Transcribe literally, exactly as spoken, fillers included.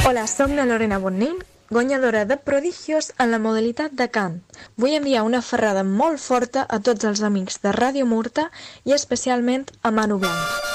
Hola, som la Lorena Bonnin, guanyadora de Prodigios en la modalitat de cant. Vull enviar una ferrada molt forta a tots els amics de Ràdio Murta i especialment a Manu Blanc.